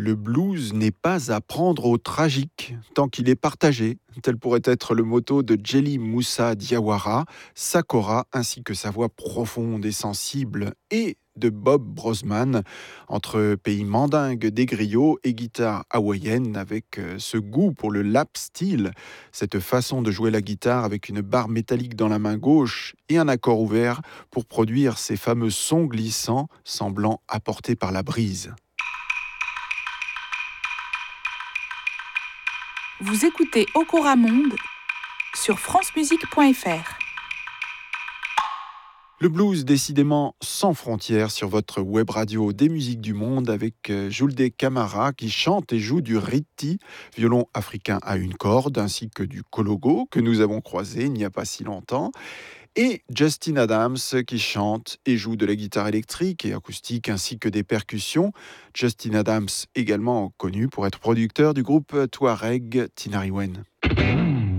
Le blues n'est pas à prendre au tragique tant qu'il est partagé. Tel pourrait être le motto de Jelly Moussa Diawara, Sakora, ainsi que sa voix profonde et sensible, et de Bob Brosman, entre pays mandingue des griots et guitare hawaïenne, avec ce goût pour le lap steel, cette façon de jouer la guitare avec une barre métallique dans la main gauche et un accord ouvert pour produire ces fameux sons glissants semblant apportés par la brise. Vous écoutez Okora Monde sur francemusique.fr. Le blues, décidément sans frontières sur votre web radio des musiques du monde avec Julde Camara qui chante et joue du riti, violon africain à une corde, ainsi que du kologo que nous avons croisé il n'y a pas si longtemps. Et Justin Adams qui chante et joue de la guitare électrique et acoustique ainsi que des percussions. Justin Adams également connu pour être producteur du groupe Touareg Tinariwen.